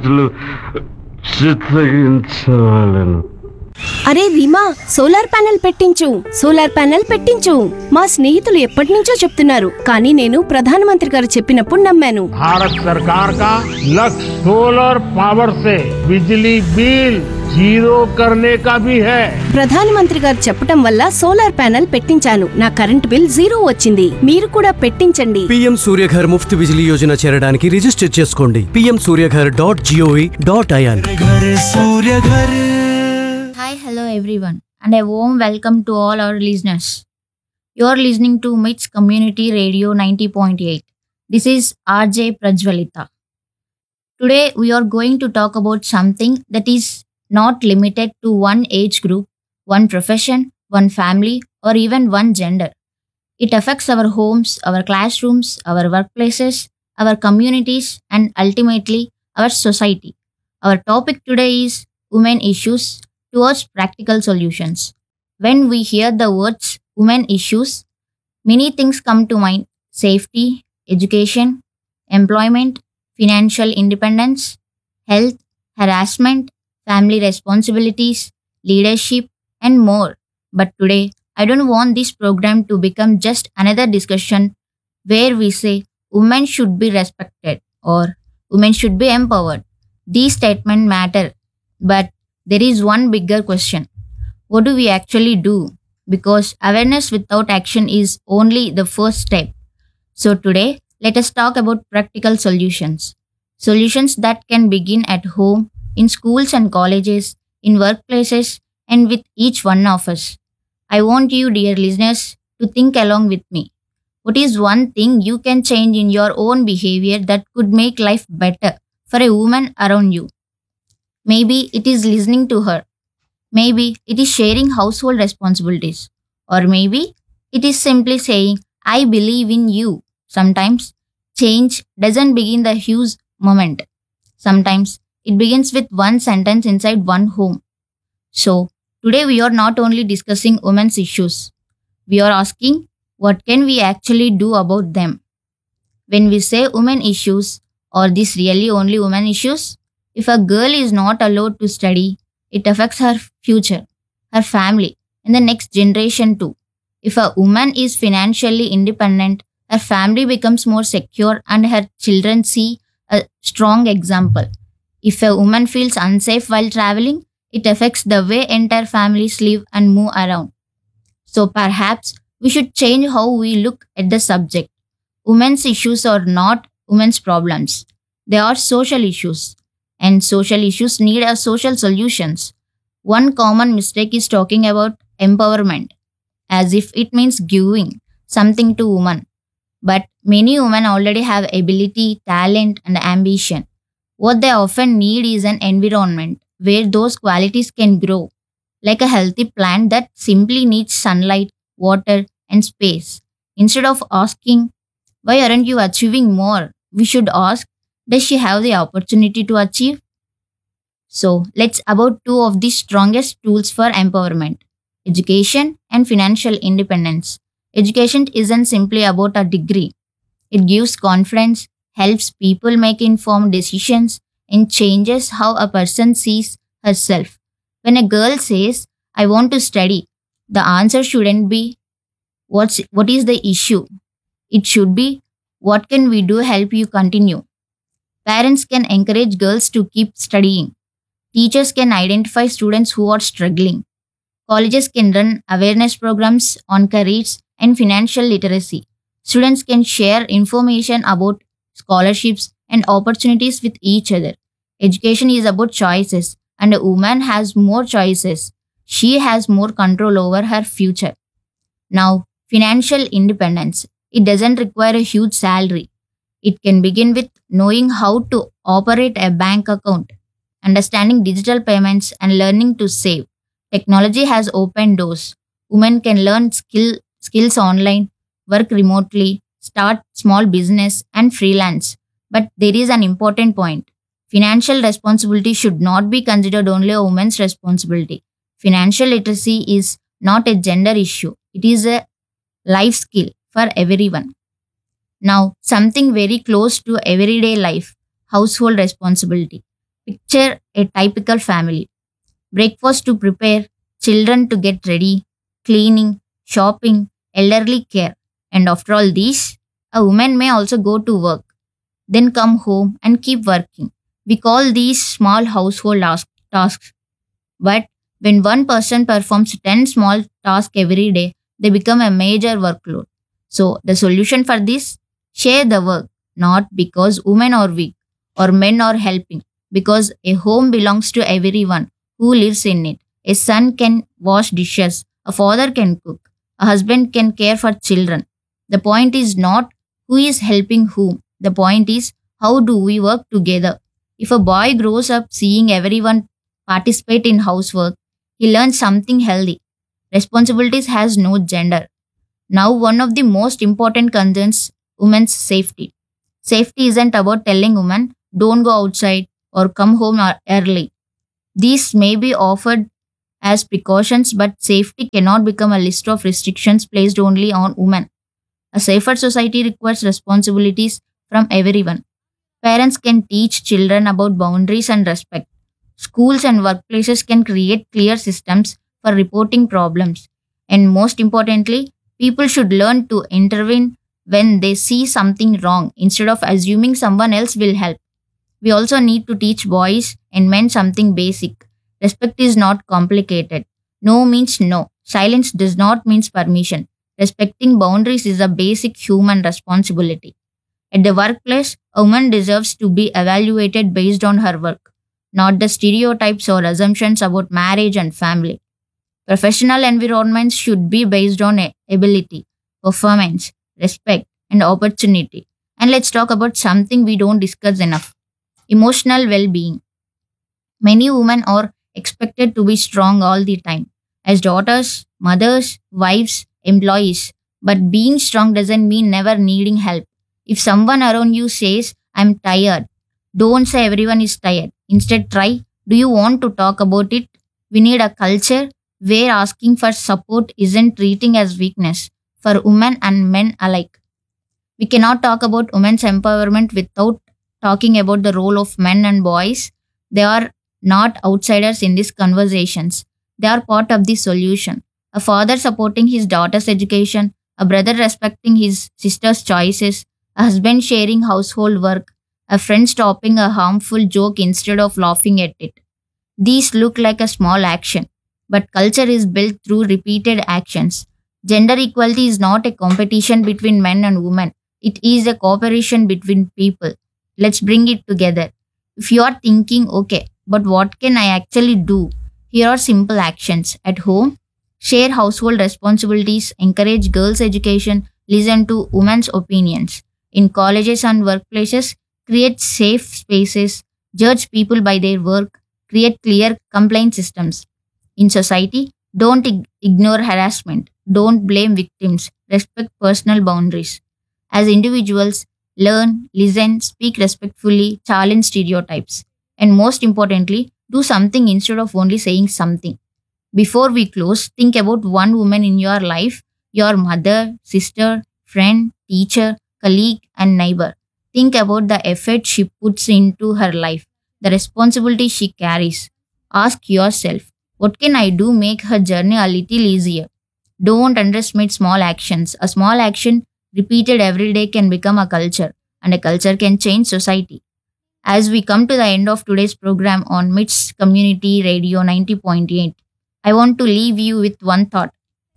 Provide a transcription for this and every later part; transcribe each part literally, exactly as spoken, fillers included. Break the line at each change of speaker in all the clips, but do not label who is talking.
రోజులు చిత్తగించవలను.
అరే Reema, solar panel పెట్టించు solar panel పెట్టించు మా స్నేహితులు ఎప్పటి నుంచో చెప్తున్నారు, కానీ నేను ప్రధానమంత్రి గారు చెప్పినప్పుడు నమ్మాను.
भारत सरकार का लक्ष्य सोलर पावर से बिजली बिल जीरो करने का भी है.
ప్రధానమంత్రి గారు చెప్పటం వల్ల సోలార్ ప్యానెల్ పెట్టించాను. నా కరెంట్ బిల్ జీరో వచ్చింది. మీరు కూడా పెట్టించండి.
పీఎం సూర్యఘర్ ముఫ్త్ బిజిలీ యోజన చేరడానికి రిజిస్టర్ చేసుకోండి. PM Surya Ghar dot GOV dot IN.
Hi, hello everyone, and a warm welcome to all our listeners. You are listening to M I T S Community Radio ninety point eight. This is R J Prajwalita. Today we are going to talk about something that is not limited to one age group, one profession, one family, or even one gender. It affects our homes, our classrooms, our workplaces, our communities, and ultimately our society. Our topic today is women issues towards practical solutions. When we hear the words women issues, many things come to mind: safety, education, employment, financial independence, health, harassment, family responsibilities, leadership, and more. But today, I don't want this program to become just another discussion where we say women should be respected or women should be empowered. These statements matter, but there is one bigger question. What do we actually do? Because awareness without action is only the first step. So today, let us talk about practical solutions. Solutions that can begin at home, in schools and colleges, in workplaces, and with each one of us. I want you, dear listeners, to think along with me. What is one thing you can change in your own behavior that could make life better for a woman around you? Maybe it is listening to her. Maybe it is sharing household responsibilities. Or maybe it is simply saying, I believe in you. Sometimes change doesn't begin the huge moment. Sometimes it begins with one sentence inside one home. So, today we are not only discussing women's issues. We are asking, what can we actually do about them? When we say women issues, are these really only women issues? If a girl is not allowed to study, it affects her future, her family, and the next generation too. If a woman is financially independent, her family becomes more secure and her children see a strong example. If a woman feels unsafe while traveling, it affects the way entire families live and move around. So perhaps we should change how we look at the subject. Women's issues are not women's problems. They are social issues. And social issues need a social solutions. One common mistake is talking about empowerment as if it means giving something to women. But many women already have ability, talent, and ambition. What they often need is an environment where those qualities can grow, like a healthy plant that simply needs sunlight, water, and space. Instead of asking, why aren't you achieving more? We should ask, does she have the opportunity to achieve? So, let's about two of the strongest tools for empowerment: education and financial independence. Education isn't simply about a degree. It gives confidence, helps people make informed decisions, and changes how a person sees herself. When a girl says, I want to study, the answer shouldn't be, What's, what is the issue? It should be, what can we do to help you continue? Parents can encourage girls to keep studying. Teachers can identify students who are struggling. Colleges can run awareness programs on careers and financial literacy. Students can share information about scholarships and opportunities with each other. Education is about choices, and a woman has more choices. She has more control over her future. Now, financial independence. It doesn't require a huge salary. It can begin with knowing how to operate a bank account, understanding digital payments, and learning to save. Technology has opened doors. Women can learn skill, skills online, work remotely, start small business, and freelance. But there is an important point. Financial responsibility should not be considered only a woman's responsibility. Financial literacy is not a gender issue. It is a life skill for everyone. Now, something very close to everyday life: household responsibility. Picture a typical family. Breakfast to prepare, children to get ready, cleaning, shopping, elderly care. And after all these, a woman may also go to work, then come home and keep working. We call these small household as- tasks. But when one person performs ten small tasks every day, they become a major workload. So, the solution for this, share the work, not because women are weak or men are helping, because a home belongs to everyone who lives in it. A son can wash dishes, a father can cook, a husband can care for children. The point is not who is helping whom, the point is how do we work together. If a boy grows up seeing everyone participate in housework, he learns something healthy. Responsibilities has no gender. Now, one of the most important concerns, women's safety. Safety isn't about telling women don't go outside or come home ear- early. These may be offered as precautions, but safety cannot become a list of restrictions placed only on women. A safer society requires responsibilities from everyone. Parents can teach children about boundaries and respect. Schools and workplaces can create clear systems for reporting problems. And most importantly, people should learn to intervene when they see something wrong instead of assuming someone else will help. We also need to teach boys and men something basic. Respect is not complicated. No means no. Silence does not mean permission. Respecting boundaries is a basic human responsibility. At the workplace, a woman deserves to be evaluated based on her work, not the stereotypes or assumptions about marriage and family. Professional environments should be based on a- ability, performance, respect, and opportunity. And let's talk about something we don't discuss enough, emotional well being. Many women are expected to be strong all the time, as daughters, mothers, wives, employees. But being strong doesn't mean never needing help. If someone around you says, I'm tired, don't say everyone is tired. Instead, try, do you want to talk about it? We need a culture where asking for support isn't treating as weakness for women and men alike. We cannot talk about women's empowerment without talking about the role of men and boys. They are not outsiders in these conversations. They are part of the solution. A father supporting his daughter's education, a brother respecting his sister's choices, a husband sharing household work, a friend stopping a harmful joke instead of laughing at it. These look like a small action, but culture is built through repeated actions. Gender equality is not a competition between men and women. It is a cooperation between people. Let's bring it together. If you are thinking, okay, but what can I actually do? Here are simple actions. At home, share household responsibilities, encourage girls' education, listen to women's opinions. In colleges and workplaces, create safe spaces, judge people by their work, create clear complaint systems. In society, don't ig- ignore harassment, don't blame victims, respect personal boundaries. As individuals, learn, listen, speak respectfully, challenge stereotypes. And most importantly, do something instead of only saying something. Before we close, think about one woman in your life, your mother, sister, friend, teacher, colleague, and neighbor. Think about the effort she puts into her life, the responsibility she carries. Ask yourself, what can I do make her journey a little easier? Don't underestimate small actions. A small action repeated every day can become a culture, and a culture can change society. As we come to the end of today's program on M I T S Community Radio ninety point eight, I want to leave you with one thought.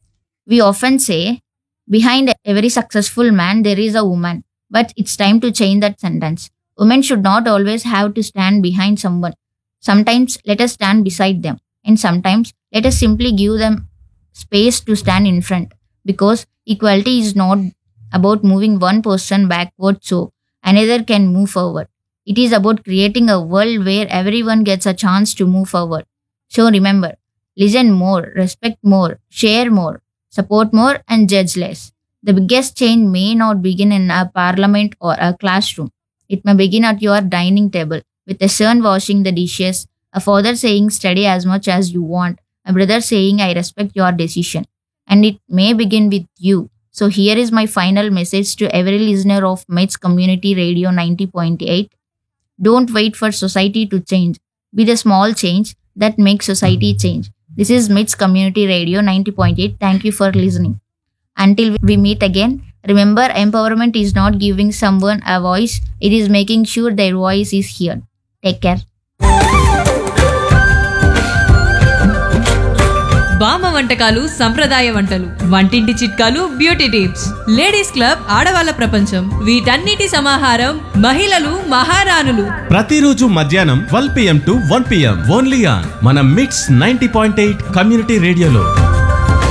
We often say, behind every successful man, there is a woman. But it's time to change that sentence. Women should not always have to stand behind someone. Sometimes let us stand beside them. And sometimes let us simply give them space to stand in front. Because equality is not about moving one person backward so another can move forward. It is about creating a world where everyone gets a chance to move forward. So remember, listen more, respect more, share more, support more, and judge less. The biggest change may not begin in a parliament or a classroom. It may begin at your dining table with a son washing the dishes, a father saying study as much as you want, a brother saying I respect your decision. And it may begin with you. So here is my final message to every listener of M I T S Community Radio ninety point eight. Don't wait for society to change. Be the small change that makes society change. This is MITS Community Radio ninety point eight. Thank you for listening. Until we meet again, remember, empowerment is not giving someone a voice, it is making sure their voice is heard. Take care.
బామ్మ వంటకాలు సంప్రదాయ వంటలు, వంటింటి చిట్కాలు, beauty tips, ladies club ఆడవాళ్ళ ప్రపంచం, వీటన్నిటి సమాహారం మహిళలు మహారాణులు.
ప్రతిరోజు మధ్యాహ్నం twelve PM to one PM only on మన మిట్స్ నైన్టీ పాయింట్ ఎయిట్ కమ్యూనిటీ రేడియోలో.